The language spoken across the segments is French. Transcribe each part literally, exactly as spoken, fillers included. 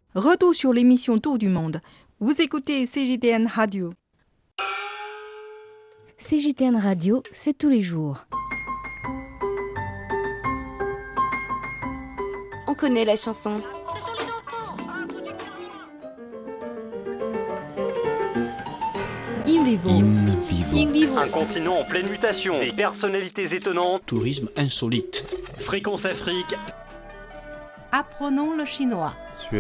Retour sur l'émission Tour du Monde. Vous écoutez C J T N Radio. C J T N Radio, c'est tous les jours. On connaît la chanson. In vivo. In vivo. In vivo. Un continent en pleine mutation, des personnalités étonnantes, Tourisme insolite. Fréquence Afrique. Apprenons le chinois.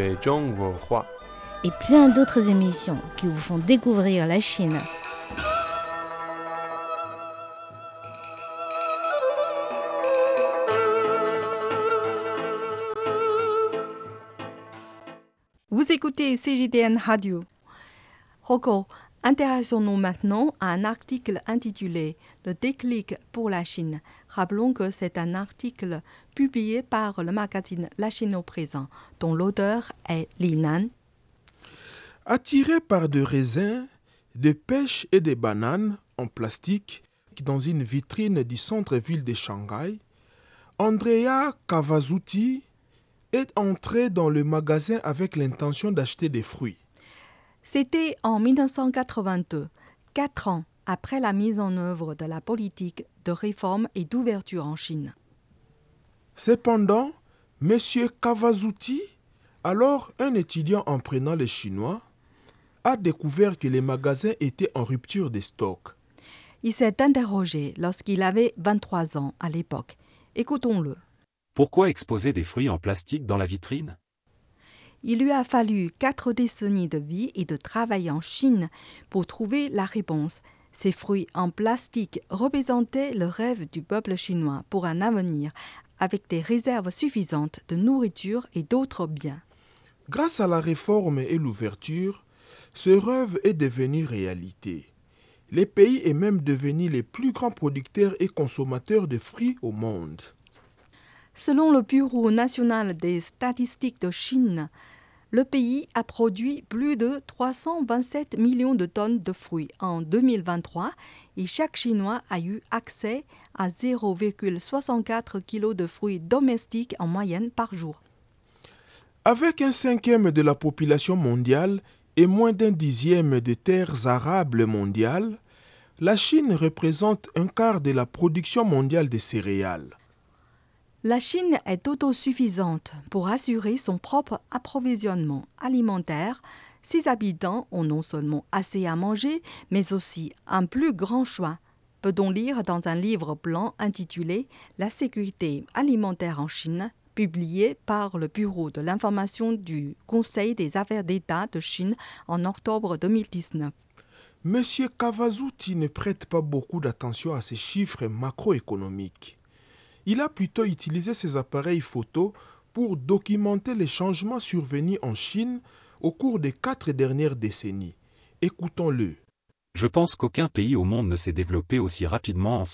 Et plein d'autres émissions qui vous font découvrir la Chine. Vous écoutez C J T N Radio. Rocco, intéressons-nous maintenant à un article intitulé « Le déclic pour la Chine ». Rappelons que c'est un article publié par le magazine La Chine au présent, dont l'auteur est Li Nan. Attiré par des raisins, des pêches et des bananes en plastique dans une vitrine du centre-ville de Shanghai, Andrea Cavazuti est entré dans le magasin avec l'intention d'acheter des fruits. C'était en mille neuf cent quatre-vingt-deux, quatre ans après la mise en œuvre de la politique de réforme et d'ouverture en Chine. Cependant, M. Cavazuti, alors un étudiant en prenant le chinois, a découvert que les magasins étaient en rupture de stock. Il s'est interrogé lorsqu'il avait vingt-trois ans à l'époque. Écoutons-le. Pourquoi exposer des fruits en plastique dans la vitrine ? Il lui a fallu quatre décennies de vie et de travail en Chine pour trouver la réponse. Ces fruits en plastique représentaient le rêve du peuple chinois pour un avenir avec des réserves suffisantes de nourriture et d'autres biens. Grâce à la réforme et l'ouverture, ce rêve est devenu réalité. Le pays est même devenu le plus grand producteur et consommateur de fruits au monde. Selon le Bureau national des statistiques de Chine, le pays a produit plus de trois cent vingt-sept millions de tonnes de fruits en deux mille vingt-trois et chaque Chinois a eu accès à zéro virgule soixante-quatre kilos de fruits domestiques en moyenne par jour. Avec un cinquième de la population mondiale et moins d'un dixième des terres arables mondiales, la Chine représente un quart de la production mondiale de céréales. La Chine est autosuffisante pour assurer son propre approvisionnement alimentaire. Ses habitants ont non seulement assez à manger, mais aussi un plus grand choix. Peut-on lire dans un livre blanc intitulé « La sécurité alimentaire en Chine », publié par le Bureau de l'information du Conseil des affaires d'État de Chine en octobre deux mille dix-neuf. M. Cavazuti ne prête pas beaucoup d'attention à ces chiffres macroéconomiques. Il a plutôt utilisé ses appareils photo pour documenter les changements survenus en Chine au cours des quatre dernières décennies. Écoutons-le. Je pense qu'aucun pays au monde ne s'est développé aussi rapidement en